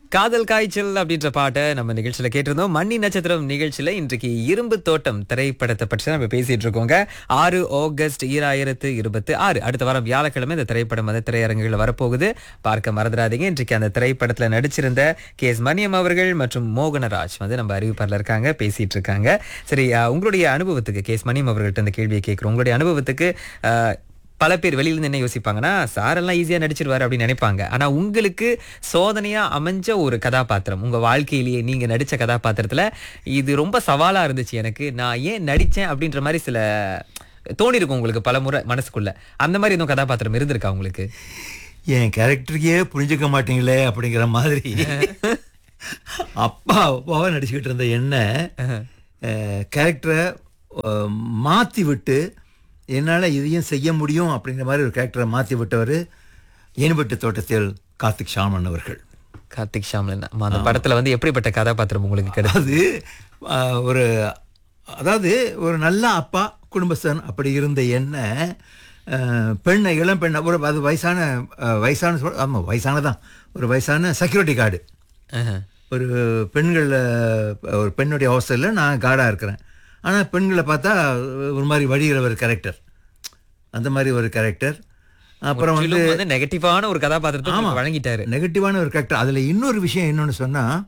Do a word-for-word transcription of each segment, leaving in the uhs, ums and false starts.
காதல் காய்ச்சல் அப்படின்ற பாட்டை நம்ம நிகழ்ச்சியில கேட்டிருந்தோம். மன்னி நட்சத்திரம் நிகழ்ச்சியில இன்றைக்கு இரும்பு தோட்டம் திரைப்படத்தை பற்றி நம்ம பேசிட்டு இருக்கோங்க. ஆறு ஆகஸ்ட் ஈராயிரத்து இருபத்தி ஆறு அடுத்த வாரம் வியாழக்கிழமை இந்த திரைப்படம் வந்து திரையரங்குகளில் வரப்போகுது. பார்க்க மறந்துடாதீங்க. இன்றைக்கு அந்த திரைப்படத்துல நடிச்சிருந்த கே எஸ் மணியம் அவர்கள் மற்றும் மோகனராஜ் வந்து நம்ம அறிவிப்பாளர் இருக்காங்க, பேசிட்டு இருக்காங்க. சரி, அஹ், உங்களுடைய அனுபவத்துக்கு கே எஸ் மணியம் அவர்கள்ட்ட இந்த கேள்வியை கேட்கிறோம். உங்களுடைய அனுபவத்துக்கு அஹ், பல பேர் வெளியிலிருந்து என்ன யோசிப்பாங்கன்னா, சாரெல்லாம் ஈஸியா நடிச்சிருவாரு அப்படின்னு நினைப்பாங்க. ஆனா உங்களுக்கு சோதனையா அமைஞ்ச ஒரு கதாபாத்திரம், உங்க வாழ்க்கையிலேயே நீங்க நடிச்ச கதாபாத்திரத்துல இது ரொம்ப சவாலா இருந்துச்சு, எனக்கு நான் ஏன் நடிச்சேன் அப்படின்ற மாதிரி சில தோணி இருக்கும் உங்களுக்கு பல முறை மனசுக்குள்ள. அந்த மாதிரி எதுவும் கதாபாத்திரம் இருந்திருக்கா உங்களுக்கு? என் கேரக்டருக்கே புரிஞ்சுக்க மாட்டீங்களே அப்படிங்கிற மாதிரி அப்பா அப்பாவை நடிச்சுக்கிட்டு இருந்த என்ன கேரக்டரை மாற்றி விட்டு என்னால் இதையும் செய்ய முடியும் அப்படிங்கிற மாதிரி ஒரு கேரக்டரை மாற்றி விட்டவர் ஏன்பட்டு தோட்டத்தில் கார்த்திக் ஷாமன் அவர்கள். கார்த்திக் ஷாமன் அந்த படத்துல வந்து எப்படிப்பட்ட கதாபாத்திரம் உங்களுக்கு கிடையாது? அது ஒரு அதாவது ஒரு நல்ல அப்பா குடும்பஸ்தன் அப்படி இருந்த என்ன பெண்ணை இளம் பெண்ணை ஒரு அது வயசான வயசான சொல் ஆமாம் வயசானதான் ஒரு வயசான செக்யூரிட்டி கார்டு ஒரு பெண்களில் ஒரு பெண்ணுடைய ஹாஸ்டலில் நான் கார்டாக இருக்கிறேன். ஆனால் பெண்களை பார்த்தா ஒரு மாதிரி வழிகிற ஒரு கேரக்டர், அந்த மாதிரி ஒரு கேரக்டர். அப்புறம் வந்து நெகட்டிவான ஒரு கதாபாத்திரத்தை வழங்கிட்டாரு. நெகட்டிவான ஒரு கேரக்டர். அதில் இன்னொரு விஷயம் என்னன்னு சொன்னால்,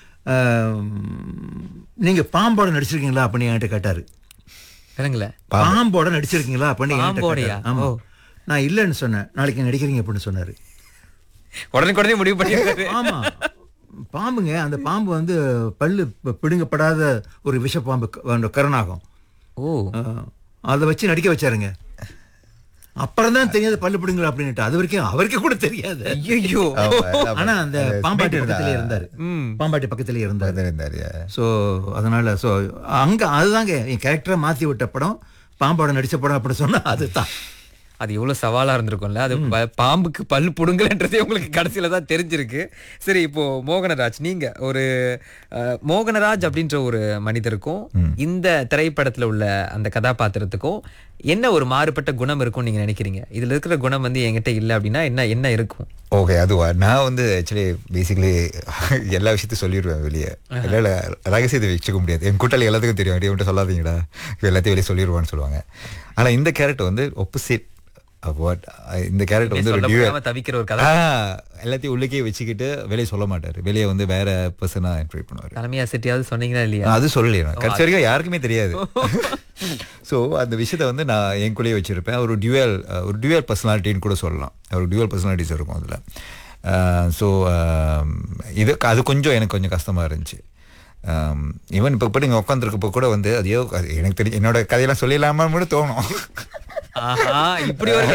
நீங்கள் பாம்போட நடிச்சிருக்கீங்களா அப்படின்னு என்கிட்ட கேட்டார். பாம்போட நடிச்சிருக்கீங்களா அப்படின்னு. ஆமாம், நான் இல்லைன்னு சொன்னேன். நாளைக்கு நடிக்கிறீங்க அப்படின்னு சொன்னார். உடனே முடிவு பண்ணி. ஆமாம், பாம்புங்க, அந்த பாம்பு வந்து பல்லு பிடுங்கப்படாத ஒரு விஷ பாம்பு கருணாகும். ஓ, அதை வச்சு நடிக்க வச்சாருங்க. அப்புறம் தான் தெரியாது பல்லு பிடுங்கல அப்படின்ட்டு. அது வரைக்கும் அவருக்கே கூட தெரியாது. ஐயோ. ஆனா அந்த பாம்பாட்டி பக்கத்திலே இருந்தாரு, பாம்பாட்டி பக்கத்திலே இருந்தாரு. ஸோ அதனால ஸோ அங்க அதுதாங்க என் கேரக்டரை மாத்தி விட்ட படம், பாம்போட நடிச்ச படம் அப்படின்னு சொன்னா அதுதான். அது எவ்வளவு சவாலா இருந்திருக்கும்ல. அது பாம்புக்கு பல்லு புடுங்கலன்றதே உங்களுக்கு கடைசியில தான் தெரிஞ்சிருக்கு. சரி, இப்போ மோகனராஜ், நீங்க ஒரு மோகனராஜ் அப்படின்ற ஒரு மனிதருக்கும் இந்த திரைப்படத்துல உள்ள அந்த கதாபாத்திரத்துக்கும் என்ன ஒரு மாறுபட்ட குணம் இருக்கும் நீங்க நினைக்கிறீங்க? இதுல இருக்கிற குணம் வந்து என்கிட்ட இல்லை அப்படின்னா என்ன என்ன இருக்கும்? ஓகே, அதுவா? நான் வந்து ஆக்சுவலி பேசிக்கலி எல்லா விஷயத்தையும் சொல்லிடுவேன் வெளியே. இல்லை ரகசியத்தை வச்சுக்க முடியாது. என் கூட்டாளி எல்லாத்துக்கும் தெரியும், அப்படியே மட்டும் சொல்லாதீங்கடா, எல்லாத்தையும் வெளியே சொல்லிடுவான்னு சொல்லுவாங்க. ஆனால் இந்த கேரக்டர் வந்து ஒப்போசிட். இந்த கேரக்டர் வந்து எல்லாத்தையும் உள்ளே வச்சுக்கிட்டு வெளியே சொல்ல மாட்டாரு. வெளியே வந்து வேற பர்சனா இன்ட்ரோட் பண்ணுவாரு. தலைமையா செட்டியாவது சொன்னீங்களா இல்லையா? அது சொல்லலையா, கடைசி வரைக்கும் யாருக்குமே தெரியாது. ஸோ அந்த விஷயத்த வந்து நான் என் கூடயே வச்சிருப்பேன். ஒரு டியூவல் ஒரு டியூவல் பர்சனாலிட்டின்னு கூட சொல்லலாம். ஒரு டியூவல் பர்சனாலிட்டிஸ் இருக்கும் அதில். ஸோ இது அது கொஞ்சம் எனக்கு கொஞ்சம் கஷ்டமாக இருந்துச்சு. ஈவன் இப்போ இப்போ நீங்கள் உட்காந்துருக்கப்போ கூட வந்து அது எனக்கு தெரியும், என்னோட கதையெல்லாம் சொல்லிடலாமான்னு கூட தோணும். இப்படி ஒரு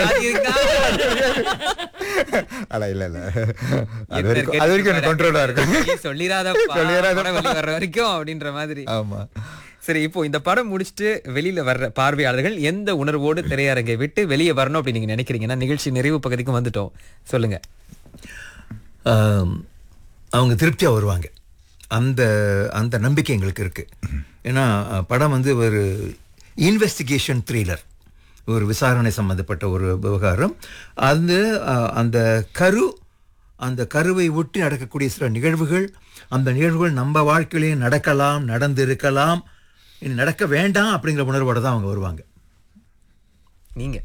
அதான் இல்ல இல்ல அது வரைக்கும் அது வரைக்கும் எனக்கு கண்ட்ரோலா இருக்கும். சொல்லிராத வர்ற வரைக்கும் அப்படின்ற மாதிரி. ஆமா. சரி, இப்போ இந்த படம் முடிச்சுட்டு வெளியில வர்ற பார்வையாளர்கள் எந்த உணர்வோடு திரையரங்கை விட்டு வெளியே வரணும் அப்படின்னு நீங்க நினைக்கிறீங்கன்னா? நிகழ்ச்சி நிறைவு பகுதிக்கும் வந்துட்டோம், சொல்லுங்க. அவங்க திருப்தியா வருவாங்க, அந்த அந்த நம்பிக்கை எங்களுக்கு இருக்கு. ஏன்னா படம் வந்து ஒரு இன்வெஸ்டிகேஷன் த்ரில்லர், ஒரு விசாரணை சம்பந்தப்பட்ட ஒரு விவகாரம். அந்த அந்த கரு அந்த கருவை ஒட்டி நடக்கக்கூடிய சில நிகழ்வுகள், அந்த நிகழ்வுகள் நம்ம வாழ்க்கையிலேயே நடக்கலாம், நடந்திருக்கலாம், இனி நடக்க வேண்டாம் அப்படிங்கிற உணர்வோடு தான் அவங்க வருவாங்க. நீங்க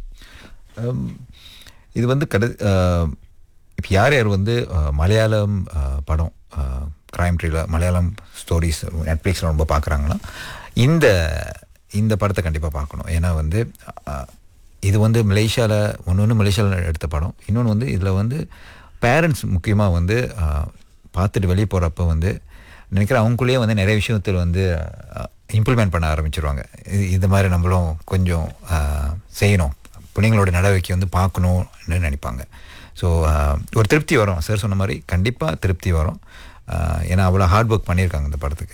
இது வந்து கட இப்போ யார் யார் வந்து மலையாளம் படம், கிரைம் த்ரில்லர், மலையாளம் ஸ்டோரிஸ் நெட்ஃப்ளிக்ஸில் ரொம்ப பார்க்குறாங்கன்னா இந்த இந்த படத்தை கண்டிப்பாக பார்க்கணும். ஏன்னா வந்து இது வந்து மலேசியாவில் ஒன்று ஒன்று மலேசியாவில் எடுத்த படம். இன்னொன்று வந்து இதில் வந்து பேரண்ட்ஸ் முக்கியமாக வந்து பார்த்துட்டு வெளியே போகிறப்ப வந்து நினைக்கிறேன் அவங்களுக்குள்ளேயே வந்து நிறைய விஷயத்தில் வந்து இம்ப்ளிமெண்ட் பண்ண ஆரம்பிச்சிருவாங்க. இது இது மாதிரி நம்மளும் கொஞ்சம் செய்யணும், பிள்ளைங்களோட நடவடிக்கை வந்து பார்க்கணும்னு நினைப்பாங்க. ஸோ ஒரு திருப்தி வரும். சார் சொன்ன மாதிரி கண்டிப்பாக திருப்தி வரும். ஏன்னா அவ்வளோ ஹார்ட் ஒர்க் பண்ணியிருக்காங்க இந்த படத்துக்கு.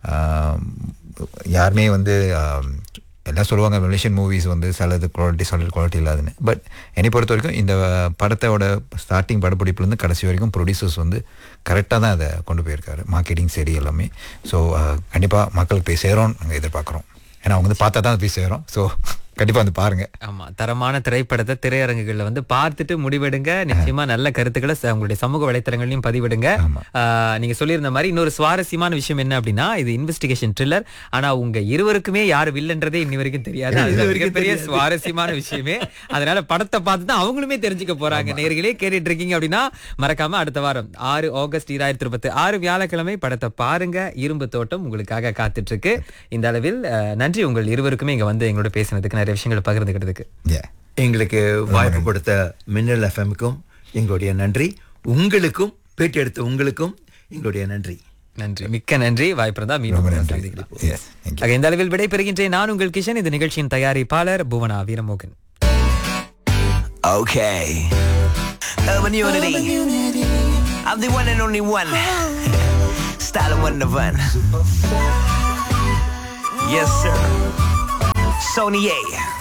யாருமே வந்து எல்லாம் சொல்லுவாங்க மலேசியன் மூவிஸ் வந்து சிலது குவாலிட்டி சிலது குவாலிட்டி இல்லாதுன்னு. பட் என்னை பொறுத்த வரைக்கும் இந்த படத்தோட ஸ்டார்டிங் படப்பிடிப்புலேருந்து கடைசி வரைக்கும் ப்ரொடியூசர்ஸ் வந்து கரெக்டாக தான் அதை கொண்டு போயிருக்காரு. மார்க்கெட்டிங் சரி எல்லாமே. ஸோ கண்டிப்பாக மக்களுக்கு போய் சேரோன்னு நாங்கள் எதிர்பார்க்குறோம். ஏன்னா அவங்க வந்து பார்த்தா தான் போய் சேரும். ஸோ கண்டிப்பா வந்து பாருங்க. ஆமா, தரமான திரைப்படத்தை திரையரங்குகள்ல வந்து பார்த்துட்டு முடிவெடுங்க. நிச்சயமா நல்ல கருத்துக்களை ச- உங்களுடைய சமூக வலைத்தளங்களையும் பதிவிடுங்க. ஆஹ், நீங்க சொல்லியிருந்த மாதிரி இன்னொரு சுவாரஸ்யமான விஷயம் என்ன அப்படின்னா, இது இன்வெஸ்டிகேஷன் த்ரில்லர். ஆனா உங்க இருவருக்குமே யார் வில்லன்றதே இன்னி வரைக்கும் தெரியாது. அது மிகப்பெரிய சுவாரஸ்யமான விஷயமே. அதனால படத்தை பார்த்து தான் அவங்களுமே தெரிஞ்சுக்க போறாங்க. நேர்களே கேட்டுட்டு இருக்கீங்க அப்படின்னா மறக்காம அடுத்த வாரம் ஆறு ஆகஸ்ட் இரண்டாயிரத்தி இருபத்தி ஆறு வியாழக்கிழமை படத்தை பாருங்க. இரும்பு தோட்டம் உங்களுக்காக காத்துட்டு இருக்கு. இந்த அளவில் அஹ், நன்றி உங்கள் இருவருக்குமே இங்க வந்து எங்களோட பேசினதுக்கு, நிறைய விஷயங்களை பகிர்ந்துக்கிறதுக்கு. Yeah. எங்களுக்கு வாய்ப்பு கொடுத்த மின்னல் எஃப்எம்முக்கும் எங்களுடைய நன்றி. உங்களுக்கும் பேட்டி எடுத்த உங்களுக்கும் எங்களுடைய நன்றி. நன்றி, மிக்க நன்றி. வாய்ப்பு இருந்தா மீண்டும் ரொம்ப உங்களை நன்றி. சந்திக்கலாம். Yes, thank you. ஆக, இந்த அளவில் விடைபெறுகின்றேன். நான் உங்கள் கிஷன். இந்த நிகழ்ச்சியின் தயாரிப்பாளர் Bhuvana Veeramohan. Okay. Urban Unity. I'm the one and only one. Style of one of one. Yes, sir. Sony A.